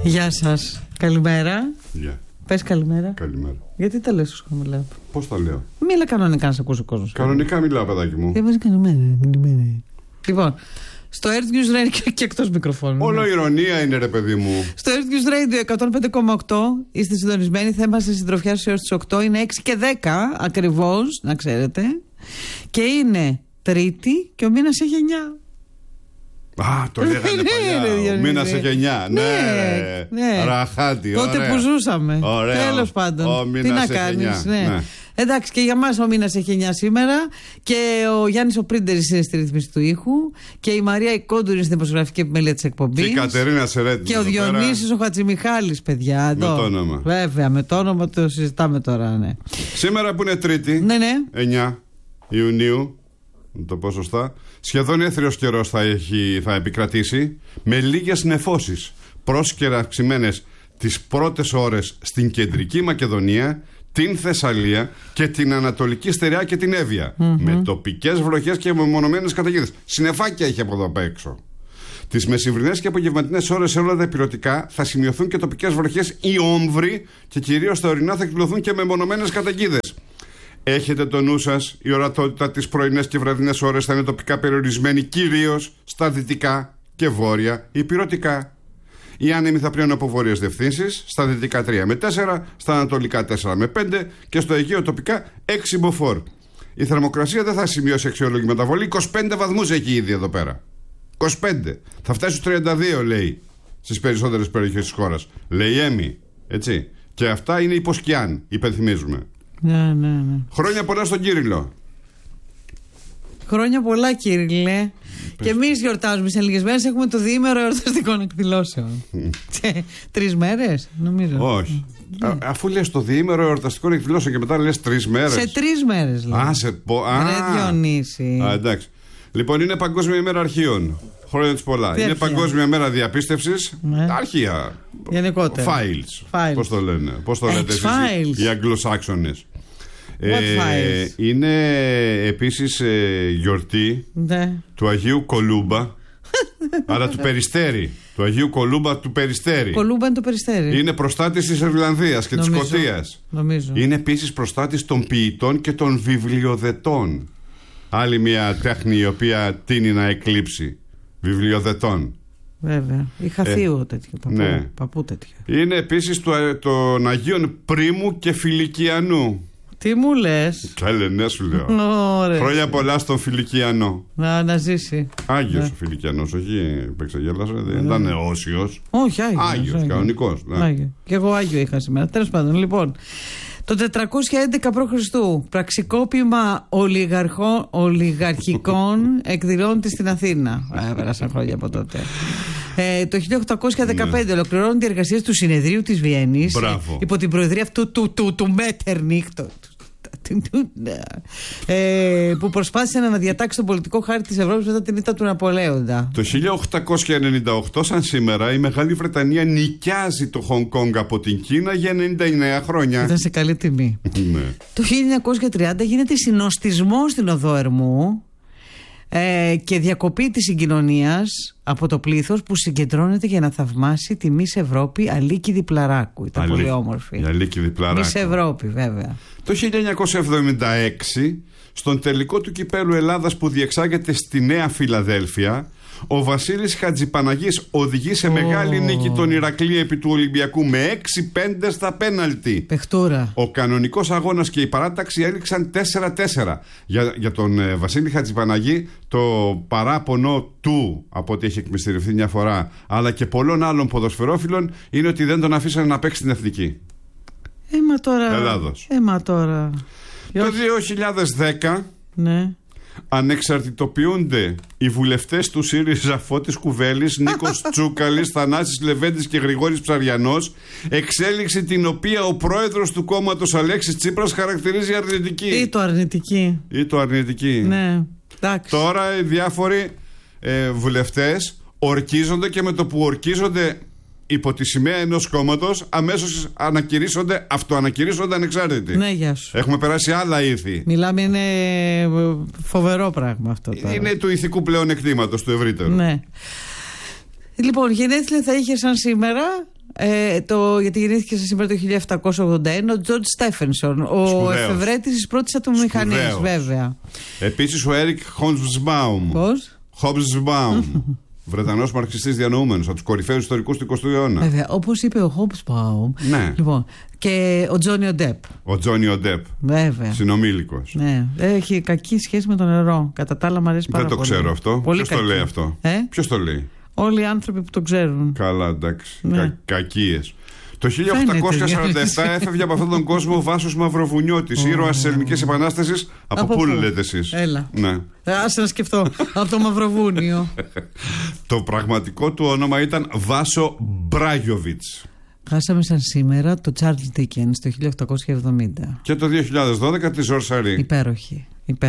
Γεια σας. Καλημέρα. Γεια. Πες καλημέρα. Καλημέρα. Γιατί τα λες τόσο χαμηλά? Πώς τα λέω? Μίλα κανονικά να σε ακούσει ο κόσμος. Κανονικά μιλάω, παιδάκι μου. Πες καλημέρα. Λοιπόν, στο Earth News Radio και εκτός μικροφώνου. Όλο ηρωνία είναι, ρε παιδί μου. Στο Earth News Radio 105,8 είστε συντονισμένοι. Θα είμαστε συντροφιά έως τις 8. Είναι 6 και 10 ακριβώς, να ξέρετε. Και είναι Τρίτη και ο μήνας έχει 9. Α, το λέγανε παλιά. Ο μήνας έχει 9. Ναι. Ραχάτι, τότε ωραία. που ζούσαμε. Τέλος πάντων. Τι να κάνεις. Ναι. Εντάξει, και για μας ο μήνας έχει 9 σήμερα. Και ο Γιάννης ο Πρίντερης είναι στη ρύθμιση του ήχου. Και η Μαρία η Κόντουρη στην δημοσιογραφική επιμέλεια της εκπομπής. Και η Κατερίνα Σερέτη. Και ο Διονύσης ο Χατζημιχάλης, παιδιά. Με το όνομα. Βέβαια, με το όνομα το συζητάμε τώρα, ναι. Σήμερα που είναι Τρίτη, ναι. 9 Ιουνίου, να το πω σωστά, σχεδόν έθριος καιρός θα επικρατήσει, με λίγες νεφώσεις πρόσκαιρα αυξημένες τις πρώτες ώρες στην κεντρική Μακεδονία, την Θεσσαλία και την Ανατολική Στερεά και την Εύβοια, με τοπικές βροχές και μεμονωμένες καταιγίδες. Συννεφάκια έχει από εδώ απ' έξω. Τις μεσημβρινές και απογευματινές ώρες σε όλα τα ηπειρωτικά θα σημειωθούν και τοπικές βροχές ή όμβροι, και κυρίως στα ορεινά θα εκδηλωθούν και μεμονωμένες καταιγίδες. Έχετε το νου σας, η ορατότητα τις πρωινές και βραδινές ώρες θα είναι τοπικά περιορισμένη, κυρίως στα δυτικά και βόρεια ηπειρωτικά. Οι άνεμοι θα πλέουν από βόρειες διευθύνσεις, στα δυτικά 3 με 4, στα ανατολικά 4 με 5 και στο Αιγαίο τοπικά 6 μποφόρ. Η θερμοκρασία δεν θα σημειώσει αξιόλογη μεταβολή, 25 βαθμούς έχει ήδη εδώ πέρα. 25. Θα φτάσει στους 32, λέει, στις περισσότερες περιοχές της χώρας. Λέει Έμι, έτσι. Και αυτά είναι υποσκιάν, υπενθυμίζουμε. Ναι. Χρόνια πολλά στον Κύριλλο. Χρόνια πολλά, Κύριλλε. Και εμείς γιορτάζουμε σε λίγες μέρες. Έχουμε το διήμερο εορταστικών εκδηλώσεων. 3 μέρες, νομίζω. Όχι. Αφού λες το διήμερο εορταστικών εκδηλώσεων και μετά λες 3 μέρες. Σε 3 μέρες, λέει. Ρε Διονύση. Εντάξει. Λοιπόν, είναι Παγκόσμια ημέρα αρχείων. Χρόνια τους πολλά. Είναι Παγκόσμια μέρα διαπίστευσης. Τα αρχεία. Γενικότερα. Files. Πώς το λένε? Πώς το λέτε εσείς οι Αγγλοσάξονες? Είναι επίσης γιορτή του Αγίου Κολούμπα. Αλλά του Περιστέρη. Του Αγίου Κολούμπα του Περιστέρη. Κολούμπα είναι το Περιστέρη. Είναι προστάτης της Ιρλανδίας και της Σκωτίας. Είναι επίσης προστάτης των ποιητών και των βιβλιοδετών. Άλλη μια τέχνη η οποία τείνει να εκλείψει. Βιβλιοδετών. Βέβαια. Είχα θείο τέτοιο. Παππού τέτοιο. Είναι επίσης των Αγίων Πρίμου και Φιλικιανού. Τι μου λες? Καλέ, ναι, σου λέω. Χρόνια πολλά στον Φιλικιανό. Να ζήσει. Άγιος ο Φιλικιανός, όχι επεξαγέλασα, δεν ήταν όσιος. Όχι, Άγιος, κανονικός. Και εγώ Άγιο είχα σήμερα. Τέλος πάντων, λοιπόν. Το 411 π.Χ. πραξικόπημα ολιγαρχικών εκδηλώνεται στην Αθήνα. Πέρασαν χρόνια από τότε. Το 1815 ολοκληρώνονται οι εργασίες του Συνεδρίου της Βιέννης υπό την προεδρία αυτού του Μέτερνιχ, που προσπάθησε να αναδιατάξει τον πολιτικό χάρτη της Ευρώπης μετά την ήττα του Ναπολέοντα. Το 1898, σαν σήμερα, η Μεγάλη Βρετανία νοικιάζει το Χονγκ Κόνγκ από την Κίνα για 99 χρόνια. Ήταν σε καλή τιμή. Το 1930 γίνεται συνοστισμός στην Οδό Ερμού και διακοπή της συγκοινωνίας από το πλήθος που συγκεντρώνεται για να θαυμάσει τη Μις Ευρώπη Αλίκη Διπλαράκου. Ήταν πολύ όμορφη. Η Αλίκη Διπλαράκου. Μις Ευρώπη, βέβαια. Το 1976, στον τελικό του κυπέλου Ελλάδας που διεξάγεται στη Νέα Φιλαδέλφια, ο Βασίλης Χατζηπαναγής οδηγεί σε μεγάλη νίκη τον Ηρακλή επί του Ολυμπιακού με 6-5 στα πέναλτι. Παιχτούρα. Ο κανονικός αγώνας και η παράταξη έληξαν 4-4. Για τον Βασίλη Χατζηπαναγή, το παράπονο του, από ό,τι έχει εκμυστηρευτεί μια φορά, αλλά και πολλών άλλων ποδοσφαιρόφιλων, είναι ότι δεν τον αφήσανε να παίξει στην εθνική Ελλάδος. Τώρα. Το 2010 ανεξαρτητοποιούνται οι βουλευτές του ΣΥΡΙΖΑ Φώτης Κουβέλης, Νίκος Τσούκαλης, Θανάσης Λεβέντης και Γρηγόρης Ψαριανός, εξέλιξη την οποία ο πρόεδρος του κόμματος Αλέξης Τσίπρας χαρακτηρίζει αρνητική. Ή το αρνητική. Ναι, εντάξει. Τώρα οι διάφοροι βουλευτές ορκίζονται και με το που ορκίζονται υπό τη σημαία ενός κόμματος αμέσως αυτοανακηρύσσονται ανεξάρτητοι. Ναι, γεια σου. Έχουμε περάσει άλλα ήθη. Μιλάμε, είναι φοβερό πράγμα αυτό τώρα. Είναι του ηθικού πλεονεκτήματος του ευρύτερου. Ναι. Λοιπόν, γενέθλια θα είχε σαν σήμερα γιατί γεννήθηκε σήμερα το 1781, ο Τζορτζ Στέφενσον, ο εφευρέτης της πρώτης ατομομηχανίας, βέβαια. Επίσης ο Έρικ Χόμπσμπαουμ. Πώς? Χόμπσμπαουμ. Βρετανός μαρξιστής διανοούμενος, από τους κορυφαίους ιστορικούς του 20ου αιώνα. Βέβαια, όπως είπε ο Χόμπσμπαουμ. Ναι. Λοιπόν, και ο Τζόνι Ντεπ. Ο Τζόνι Ντεπ. Βέβαια. Συνομήλικος. Ναι. Έχει κακή σχέση με το νερό. Κατά τα άλλα, μου αρέσει πάρα πολύ. Δεν το ξέρω αυτό. Ποιος το λέει αυτό? Ποιος το λέει? Όλοι οι άνθρωποι που το ξέρουν. Καλά, εντάξει. Ναι. Κακίες. Το 1847 έφευγε από αυτόν τον κόσμο ο Βάσος Μαυροβουνιώτης, ήρωας της Ελληνικής Επανάστασης. Από πού λέτε εσείς? Έλα. Ναι. Άσε να σκεφτώ. Από το Μαυροβούνιο. Το πραγματικό του όνομα ήταν Βάσο Μπράγιοβιτς. Χάσαμε σαν σήμερα το Τσάρλς Ντίκενς το 1870. Και το 2012 τη Ζορ Σαρή. Υπέροχη.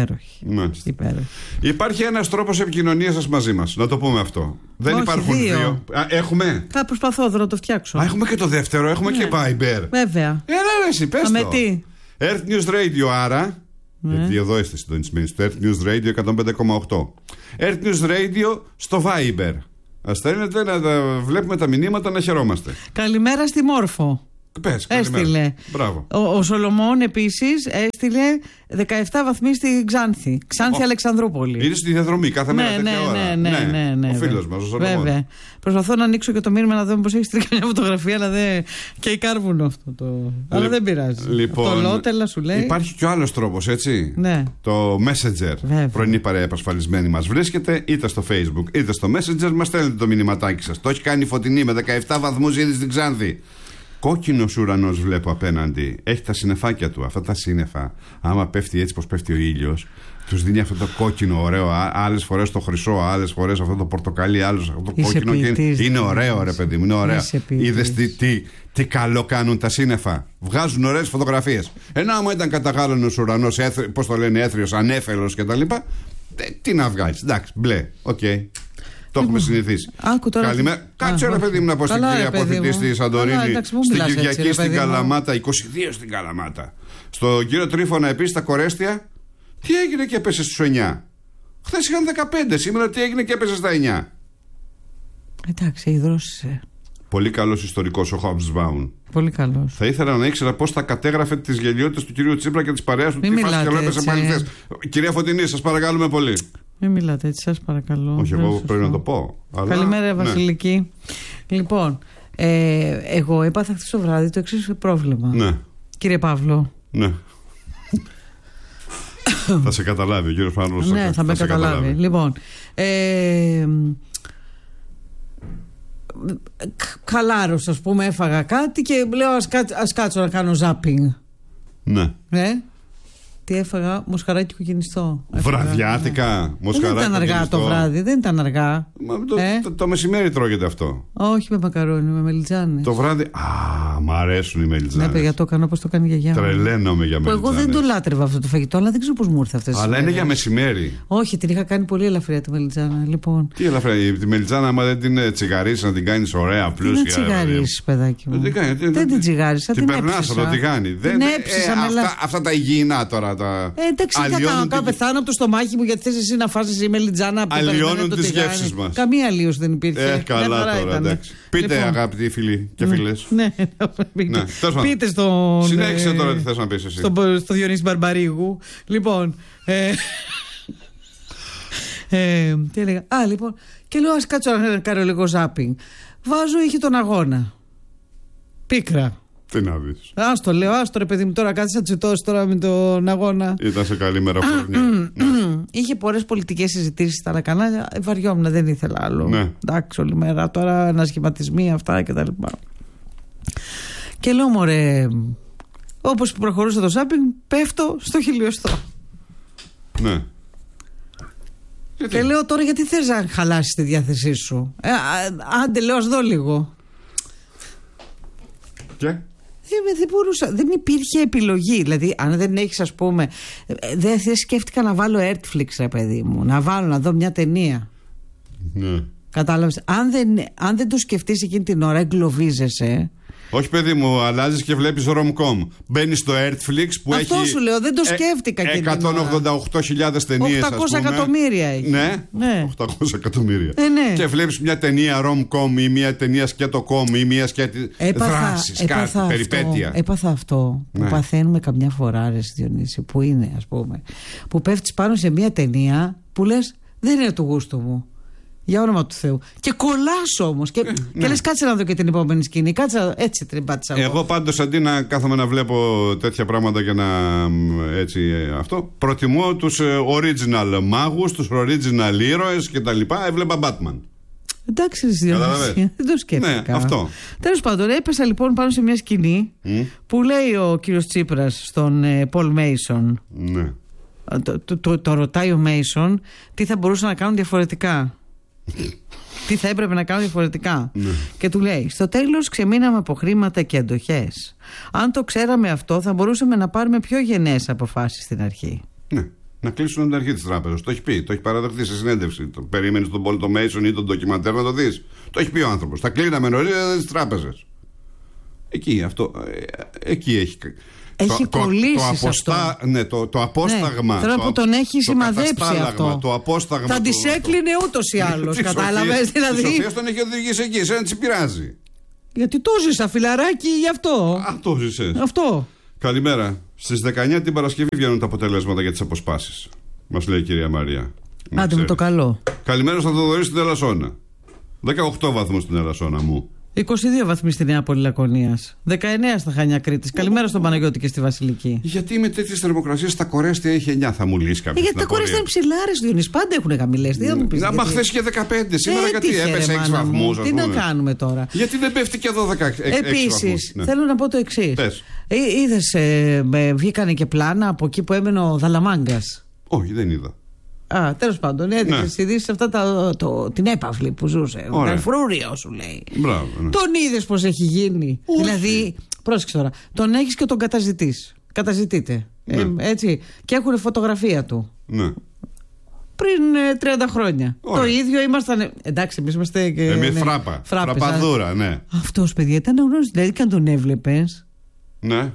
Υπάρχει ένας τρόπος επικοινωνίας σας μαζί μας. Να το πούμε αυτό. Δεν υπάρχουν δύο. Έχουμε. Θα προσπαθώ να το φτιάξω. Έχουμε και το δεύτερο. Έχουμε και Viber. Βέβαια. Εσύ πες το. Με τι? Earth News Radio άρα. Γιατί εδώ είστε συντονισμένοι στο Earth News Radio 105,8. Earth News Radio στο Viber. Ας στέλνετε να βλέπουμε τα μηνύματα, να χαιρόμαστε. Καλημέρα στη Μόρφο. Πες, έστειλε. Μπράβο. Ο Σολομών επίσης έστειλε 17 βαθμοί στη Ξάνθη. Ξάνθη Αλεξανδρούπολη. Είναι στη διαδρομή κάθε μέρα τέτοια ώρα. Ναι. Ο φίλος μας, ο Σολομών. Βέβαια. Προσπαθώ να ανοίξω και το μήνυμα να δω πως έχει στείλει μια φωτογραφία, αλλά δεν. Και η κάρβουνο αυτό το. Αλλά δεν πειράζει. Λοιπόν, το Λότελα σου λέει. Υπάρχει και ο άλλος τρόπος, έτσι. Ναι. Το Messenger. Βέβαια. Πρωινή παρέα επασφαλισμένη μας βρίσκεται είτε στο Facebook είτε στο Messenger. Μας στέλνετε το μηνυματάκι σας. Το έχει κάνει η Φωτεινή με 17 βαθμούς ήδη στην Ξάνθη. Κόκκινος ουρανός βλέπω απέναντι. Έχει τα συννεφάκια του. Αυτά τα σύννεφα, άμα πέφτει έτσι πως πέφτει ο ήλιος, τους δίνει αυτό το κόκκινο ωραίο. Άλλες φορές το χρυσό, άλλες φορές αυτό το πορτοκαλί, άλλες αυτό το κόκκινο. Είναι ωραίο, ρε παιδί μου, είναι ωραίο. Είδες τι καλό κάνουν τα σύννεφα. Βγάζουν ωραίες φωτογραφίες. Ενώ άμα ήταν καταγάλωνος ουρανός, πώς το λένε, έθριος, ανέφελος κτλ. Τι να βγάλεις. Εντάξει, μπλε, οκ. Το έχουμε συνηθίσει. Καλημέρα. Κάτσε ρε παιδί μου να πω στην κυρία αποθητή στη Σαντορίνη, στην Κυριακή στην Καλαμάτα, 22 στην Καλαμάτα. Στον κύριο Τρίφωνα επίσης στα Κορέστια. Τι έγινε και έπεσε στους 9? Χθες είχαν 15, σήμερα τι έγινε και έπεσε στα 9? Εντάξει, υδρώσισε. Πολύ καλός ιστορικός ο Χόμπσμπαουμ. Πολύ καλός. Θα ήθελα να ήξερα πώς θα κατέγραφε τις γελιότητες του κυρίου Τσίπρα και της παρέας του. Τι φάση και έπεσε πάλι χθες. Κυρία Φωτεινή, σας παρακαλούμε πολύ. Μην μιλάτε έτσι, σας παρακαλώ. Όχι, εγώ πρέπει να το πω. Αλλά... Καλημέρα, Βασιλική. Λοιπόν, εγώ έπαθα χθες το βράδυ το εξής πρόβλημα. Ναι. Κύριε Παύλο. Ναι. Θα σε καταλάβει ο κύριος Παύλος. Ναι, θα με καταλάβει. Λοιπόν, χαλάρος, ας πούμε, έφαγα κάτι και λέω ας κάτσω να κάνω ζάπινγκ. Ναι. Τι έφαγα? Μοσχαράκι κοκκινιστό. Βραδιάτικα, μοσχαράκι. Δεν ήταν αργά το βράδυ, δεν ήταν αργά. Το μεσημέρι τρώγεται αυτό. Όχι με μακαρόνι, με μελιτζάνες. Το βράδυ. Μ' αρέσουν οι μελιτζάνες. Ναι, παιδιά, το έκανα όπως το κάνει η γιαγιά μου. Τρελαίνομαι για μελιτζάνες. Εγώ δεν το λάτρευα αυτό το φαγητό, αλλά δεν ξέρω πώς μου ήρθε αυτές. Αλλά είναι για μεσημέρι. Όχι, την είχα κάνει πολύ ελαφριά τη μελιτζάνα. Λοιπόν. Τι ελαφριά, τη μελιτζάνα, άμα δεν την τσιγαρίσει, να την κάνει ωραία, πλούσια. Δεν τσιγαρίσει, παιδάκι μου. Δεν την τσιγάρισα. Την περνά από το τηγάνι. Αυτά τα υγιεινά τώρα. Εντάξει, θα πεθάνω από το στομάχι μου γιατί θες εσύ να φας εσύ μελιτζάνα από το αλλοιώνουν τις γεύσεις μας. Καμία αλλίωση δεν υπήρχε. Καλά τώρα, εντάξει. Πείτε, αγαπητοί φίλοι και φίλες. Ναι, πείτε στον. Συνέχισε τώρα τι θες να πεις εσύ. Στο Διονύση Μπαρμπαρίγου. Λοιπόν. Τι έλεγα? Λοιπόν. Και λέω ας κάτσω να κάνω λίγο ζάπινγκ. Βάζω, είχε τον αγώνα. Πίκρα. Τι να δεις. Άστο, λέω, άστο ρε παιδί μου, τώρα κάτσε να τσιτώσει τώρα με τον αγώνα. Ήταν σε καλή μέρα φουρνιά. Είχε πολλές πολιτικές συζητήσεις στα κανάλια. Βαριόμουν, δεν ήθελα άλλο. Ναι. Εντάξει, όλη μέρα τώρα ανασχηματισμοί, αυτά και τα λοιπά. Και λέω, μωρέ, όπως προχωρούσα το σάπινγκ, πέφτω στο χιλιοστό. Ναι. Και λέω, τώρα γιατί θες να χαλάσεις τη διάθεσή σου? Άντε, λέω, ας δω λίγο. Και? Δεν μπορούσα, δεν υπήρχε επιλογή. Δηλαδή, αν δεν έχεις, ας πούμε. Δεν σκέφτηκα να βάλω Netflix, ρε παιδί μου. Να δω μια ταινία. Ναι. Κατάλαβες. Αν δεν το σκεφτείς εκείνη την ώρα, εγκλωβίζεσαι. Όχι, παιδί μου, αλλάζεις και βλέπεις rom-com. Μπαίνεις στο Netflix που έχει. Αυτό σου λέω, δεν το σκέφτηκα και 188.000 ταινίες. 800 εκατομμύρια έχει. Ναι, 800 εκατομμύρια. Ναι. Και βλέπεις μια ταινία rom-com ή μια ταινία σκέτο-com ή μια σκέτη δράσης, κάτι, περιπέτεια. Έπαθα αυτό που παθαίνουμε καμιά φορά, ρε Διονύση, που είναι, ας πούμε, που πέφτεις πάνω σε μια ταινία που λες δεν είναι του γούστου μου. Για όνομα του Θεού. Και κολλάς όμως. Και λες κάτσε να δω και την επόμενη σκηνή. Κάτσε έτσι την πάτησα. Εγώ πάντως αντί να κάθομαι να βλέπω τέτοια πράγματα και να έτσι αυτό, προτιμώ τους original μάγους, τους original ήρωες κτλ. Έβλεπα Batman. Εντάξει, δεν το σκέφτηκα. Ναι, αυτό. Τέλος πάντων, έπεσα λοιπόν πάνω σε μια σκηνή που λέει ο κύριος Τσίπρας στον Πολ Μέισον. Ναι. Το ρωτάει ο Μέισον τι θα μπορούσαν να κάνουν διαφορετικά. Τι θα έπρεπε να κάνουν διαφορετικά. Και του λέει: στο τέλος ξεμείναμε από χρήματα και αντοχές. Αν το ξέραμε αυτό, θα μπορούσαμε να πάρουμε πιο γενναίες αποφάσεις στην αρχή. Ναι. Να κλείσουν την αρχή της τράπεζας. Το έχει πει, το έχει παραδεχθεί σε συνέντευξη. Περίμενες τον Πολ Μέισον ή τον ντοκιμαντέρ να το δεις. Το έχει πει ο άνθρωπος. Θα κλείναμε νωρίτερα τις τράπεζες. Εκεί έχει. Έχει κολλήσει αυτό. Ναι, το απόσταγμα. Ναι, θέλω να πω, τον έχει σημαδέψει αυτό. Το απόσταγμα. Θα τις έκλεινε ούτως ή άλλως. Κατάλαβες δηλαδή. Η Σοφίας τον έχει οδηγήσει εκεί, εσένα της πειράζει. Γιατί το ζήσα, φιλαράκι, γι' αυτό. Το ζήσες. Αυτό. Καλημέρα. Στις 19 την Παρασκευή βγαίνουν τα αποτελέσματα για τις αποσπάσεις. Μας λέει η κυρία Μαρία. Άντε με το καλό. Καλημέρα στο Θοδωρή στην Ελασσόνα. 18 βαθμούς στην Ελασσόνα μου. 22 βαθμοί στη Νέα Πόλη Λακωνίας. 19 στα Χανιά Κρήτης. Καλημέρα στον Παναγιώτη και στη Βασιλική. Γιατί με τέτοιες θερμοκρασίες στα Κορέστια έχει 9, θα μου λύσει κάποιος. Γιατί τα Κορέστια είναι ψηλάρες, Διονύση. Πάντα έχουν χαμηλές. Τι θα μου πεις. Μα χθες και 15, σήμερα γιατί έπεσε 6 βαθμούς. Τι να κάνουμε τώρα. Γιατί δεν πέφτει και εδώ 16. Επίσης, θέλω να πω το εξής. Είδες, βγήκανε και πλάνα από εκεί που έμενε ο Δαλαμάγκας. Όχι, δεν είδα. Τέλος πάντων, έδειξε ειδήσεις αυτά την έπαυλη που ζούσε. Ήταν φρούριο, σου λέει. Μπράβο, ναι. Τον είδες πως έχει γίνει. Όχι. Δηλαδή, πρόσεξε τώρα, τον έχεις και τον καταζητείς. Καταζητείτε. Έτσι. Και έχουν φωτογραφία του. Ναι. Πριν 30 χρόνια. Ωραία. Το ίδιο ήμασταν. Εντάξει, εμείς είμαστε. Εμείς φραπαδούρα, ναι. Αυτός, παιδιά, ήταν γνώριση. Δηλαδή, και αν τον έβλεπες. Ναι.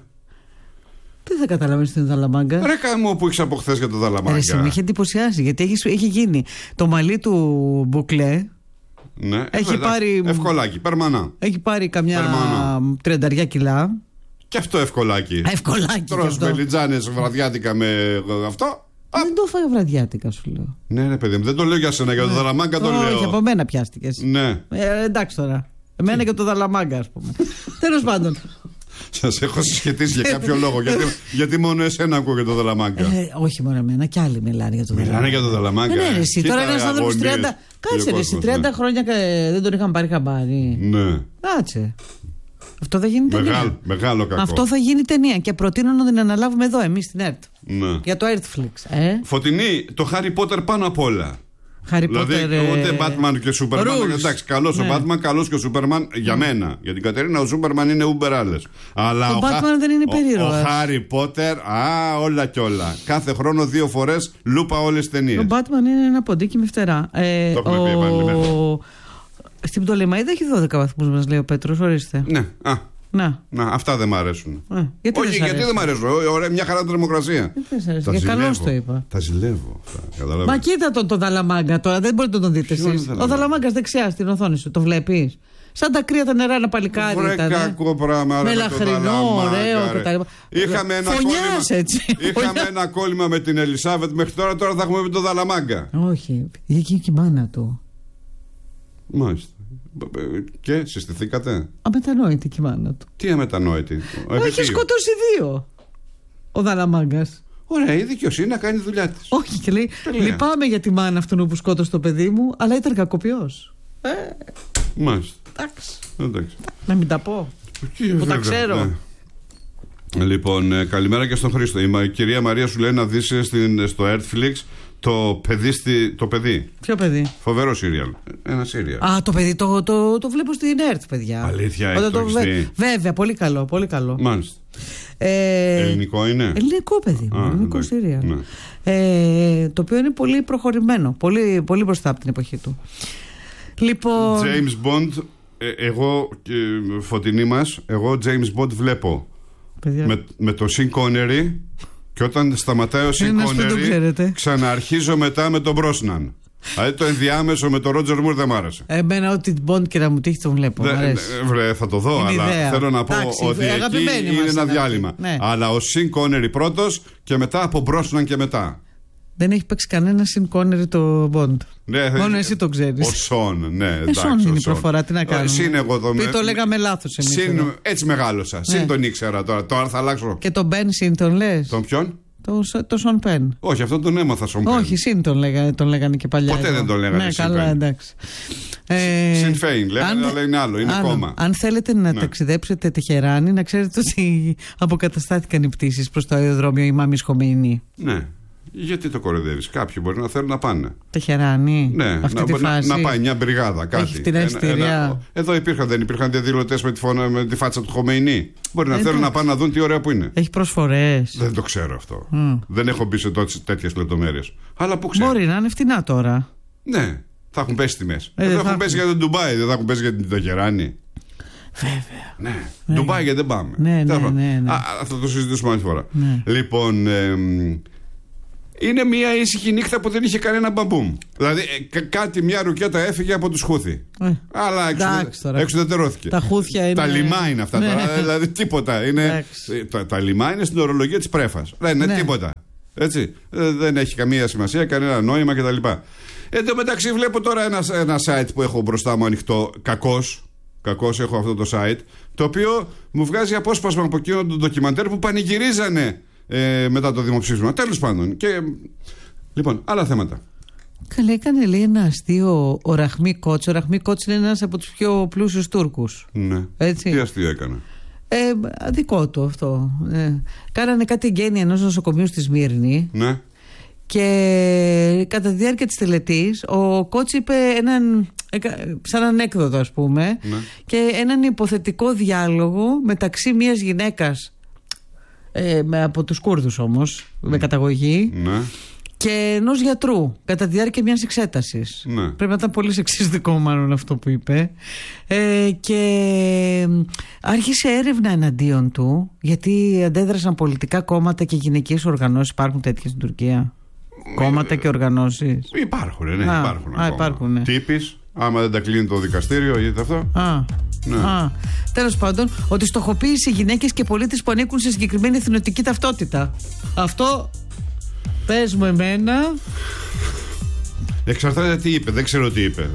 Δεν θα καταλαβαίνεις την Δαλαμάγκα. Ρε καμώ που έχεις από χθες για το Δαλαμάγκα. Με είχε εντυπωσιάσει γιατί έχει γίνει το μαλλί του μπουκλέ. Ναι, έχει πάρει. Ευκολάκι, περμανά. Έχει πάρει καμιά 30 κιλά. Και αυτό ευκολάκι. Ευκολάκι. Τρως μελιτζάνες βραδιάτικα με αυτό. Δεν το φάγα βραδιάτικα, σου λέω. Ναι, ρε παιδί μου, δεν το λέω για σένα, για το Δαλαμάγκα το λέω. Όχι, από μένα πιάστηκες. Ναι. Εντάξει τώρα. Εμένα και το Δαλαμάγκα, ας πούμε. Τέλος πάντων. Σας έχω συσχετίσει για κάποιο λόγο. Γιατί μόνο εσένα ακούω για το Δαλαμάγκα. Όχι μόνο εμένα, κι άλλοι μιλάνε για το Δαλαμάγκα. Μιλάνε για το Δαλαμάγκα. Ναι, εσύ τώρα ένας άνθρωπος 30. Κάτσε, εσύ 30 χρόνια δεν τον είχαν πάρει χαμπάρι. Ναι. Κάτσε. Αυτό θα γίνει ταινία. Μεγάλο κακό. Αυτό θα γίνει ταινία και προτείνω να την αναλάβουμε εδώ, εμείς στην ΕΡΤ. Ναι. Για το Netflix. Φωτεινή, το Harry Potter πάνω απ' όλα. Δηλαδή, ούτε Batman και Superman. Εντάξει, καλός ο Batman, καλός και ο Superman για μένα. Για την Κατερίνα, ο Superman είναι Uber άλλες. Αλλά ο Batman δεν είναι περίεργος. Ο Harry Potter, όλα κι όλα. Κάθε χρόνο 2 φορές λούπα όλες τις ταινίες. Ο Batman είναι ένα ποντίκι με φτερά. Το έχουμε πει επανειλημμένα. Στην Πτολεμαΐδα έχει 12 βαθμούς, μας λέει ο Πέτρος, ορίστε. Ναι, Να, αυτά δεν μ' αρέσουν. Γιατί όχι, γιατί δεν μ' αρέσουν. Ωραία, μια χαρά θερμοκρασία. Για καλώς το είπα. Τα ζηλεύω αυτά. Μα κοίτα τον Δαλαμάγκα τώρα, δεν μπορείτε να τον δείτε εσείς. Ο Δαλαμάγκας δεξιά στην οθόνη σου, το βλέπεις. Σαν τα κρύα τα νερά, ένα παλικάρι. Βρε κακό πράγμα. Μελαχρινό, ωραίο κτλ. Είχαμε ένα κόλλημα με την Ελισάβετ μέχρι τώρα θα έχουμε με τον Δαλαμάγκα. Όχι, είχε και η μάνα του. Μάλιστα. Και συστηθήκατε. Αμετανόητη και η μάνα του. Τι αμετανόητη? Έχει σκοτώσει 2 ο Δαλαμάγκας. Ωραία, η δικαιοσύνη να κάνει δουλειά της. Όχι, και λέει: λυπάμαι για τη μάνα αυτού που σκότωσε το παιδί μου, αλλά ήταν κακοποιός. Μάλιστα. Εντάξει. Να μην τα πω. Που τα ξέρω. Ναι. Λοιπόν, καλημέρα και στον Χρήστο. Η κυρία Μαρία σου λέει να δεις στο Netflix το παιδί. Ποιο παιδί? Φοβερό σύριαλ. Ένα σύριαλ. Το παιδί το βλέπω στην ΕΡΤ, παιδιά. Αλήθεια, βέβαια, πολύ καλό, πολύ καλό. Μάλιστα. Ελληνικό είναι? Ελληνικό παιδί. Ελληνικό σύριαλ. Ναι. Το οποίο είναι πολύ προχωρημένο. Πολύ, πολύ μπροστά από την εποχή του. Λοιπόν. James Bond Εγώ, Φωτεινή μας, εγώ James Bond βλέπω με το Sean Connery, και όταν σταματάει ο Sean Connery ξαναρχίζω μετά με τον Brosnan. Δηλαδή το ενδιάμεσο με τον Roger Moore δεν μ' άρεσε. Εμένα ό,τι Bond και να μου τύχει τον βλέπω. Θα το δω, αλλά θέλω να πω ότι εκεί είναι ένα διάλειμμα. Ναι. Αλλά ο Sean Connery πρώτος και μετά από Brosnan και μετά. Δεν έχει παίξει κανένα Sean Connery το Bond. Ναι, μόνο εσύ το ξέρεις. Ο Σον, ναι. Σον είναι η προφορά, τι να κάνουμε. Το λέγαμε λάθος εμείς. Έτσι μεγάλωσα. Συν τον ήξερα τώρα. Τώρα θα αλλάξω. Και τον Ben Συν τον λες? Τον ποιον? Το Σον Πεν. Όχι, αυτόν τον έμαθα Σον Πεν. Όχι, Συν τον λέγανε και παλιά. Ποτέ δεν τον λέγανε. Ναι, καλά, εντάξει. Συν Φέιν, λέγανε, αλλά είναι άλλο, είναι κόμμα. Αν θέλετε να ταξιδέψετε Τεχεράνη, να ξέρετε ότι αποκαταστάθηκαν οι πτήσεις προς το αεροδρόμιο Ιμάμις Χομεϊνή. Ναι. Γιατί το κοροϊδεύεις? Κάποιοι μπορεί να θέλουν να πάνε. Τεχεράνη. Ναι, να πάει μια μπριγάδα, κάτι. Έχει την αισθηρία. Εδώ δεν υπήρχαν διαδηλωτές με τη φάτσα του Χομεϊνή. Μπορεί να θέλουν να πάνε να δουν τι ωραία που είναι. Έχει προσφορές. Δεν το ξέρω αυτό. Δεν έχω μπει σε τέτοιες λεπτομέρειες. Αλλά πού ξέρω. Μπορεί να είναι φτηνά τώρα. Ναι, θα έχουν πέσει τιμές. Δεν θα έχουν πέσει για το Ντουμπάι, δεν θα έχουν πέσει για την Τεχεράνη. Βέβαια. Ναι. Ντουμπάι γιατί δεν πάμε. Ναι. Θα το συζητήσουμε άλλη φορά. Λοιπόν. Είναι μια ήσυχη νύχτα που δεν είχε κανένα μπαμπούμ. Δηλαδή μια ρουκέτα έφυγε από τους Χούθη. Αλλά εξουδετερώθηκε. Τα Χούθια είναι. Τα λιμά είναι αυτά τώρα. Δηλαδή τίποτα. Τα λιμά είναι στην ορολογία της πρέφας. Δεν είναι τίποτα. Έτσι. Δεν έχει καμία σημασία, κανένα νόημα κτλ. Εν τω μεταξύ βλέπω τώρα ένα site που έχω μπροστά μου ανοιχτό. Κακώς έχω αυτό το site. Το οποίο μου βγάζει απόσπασμα από εκείνο το ντοκιμαντέρ που πανηγυρίζανε μετά το δημοψήφισμα. Τέλος πάντων. Λοιπόν, άλλα θέματα. Καλά, έκανε λέει ένα αστείο ο Ραχμί Κότς. Ο Ραχμί Κότς είναι ένας από τους πιο πλούσιους Τούρκους. Ναι. Έτσι. Τι αστείο έκανε? Δικό του αυτό. Κάνανε κάτι εγγένεια ενός νοσοκομείου στη Σμύρνη. Ναι. Και κατά τη διάρκεια της τελετής ο Κότς είπε σαν ανέκδοτο, ας πούμε, ναι, και έναν υποθετικό διάλογο μεταξύ μιας γυναίκας από τους Κούρδους όμως, με καταγωγή, ναι, και ενός γιατρού κατά τη διάρκεια μιας εξέτασης. Ναι. Πρέπει να ήταν πολύ σεξιστικό μάλλον αυτό που είπε. Και άρχισε έρευνα εναντίον του, γιατί αντέδρασαν πολιτικά κόμματα και γυναικείες οργανώσεις. Υπάρχουν τέτοιες στην Τουρκία? Κόμματα και οργανώσεις? Υπάρχουν, ναι, υπάρχουν. Ναι. Τύπης, άμα δεν τα κλείνει το δικαστήριο, γίνεται αυτό. Ναι. Τέλος πάντων, ότι στοχοποίησε γυναίκες και πολίτες που ανήκουν σε συγκεκριμένη εθνοτική ταυτότητα. Αυτό πες μου εμένα. Εξαρτάται τι είπε, δεν ξέρω τι είπε.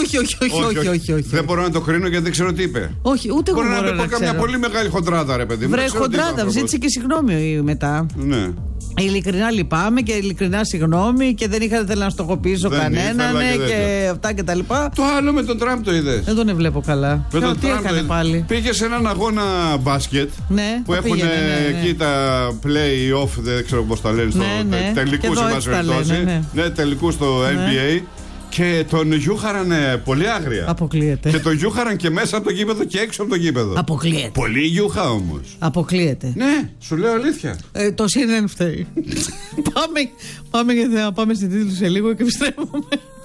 Όχι. Δεν μπορώ να το κρίνω γιατί δεν ξέρω τι είπε. Όχι, ούτε εγώ μπορώ να πω καμιά πολύ μεγάλη χοντράδα, ρε παιδί μου. Βρε, χοντράδα, ζήτησε και συγγνώμη μετά. Ναι. Ειλικρινά λυπάμαι και ειλικρινά συγγνώμη και δεν ήθελα να στοχοποιήσω κανέναν και αυτά και τα λοιπά. Το άλλο με τον Τραμπ το είδες? Δεν τον βλέπω καλά. Τι έκανε πάλι? Πήγε σε έναν αγώνα μπάσκετ, ναι, που έχουν εκεί τα play-off, δεν ξέρω πώς τα λένε, τελικούς σε βάση περιπτώσει. Ναι, τελικούς στο NBA. Και τον γιούχαραν πολύ άγρια. Αποκλείεται. Και τον γιούχαραν και μέσα από το γήπεδο και έξω από το γήπεδο. Αποκλείεται. Πολύ γιούχα όμως. Αποκλείεται. Ναι, σου λέω αλήθεια. Το CNN φταίει. Πάμε στην τίτλου σε λίγο και επιστρέφουμε.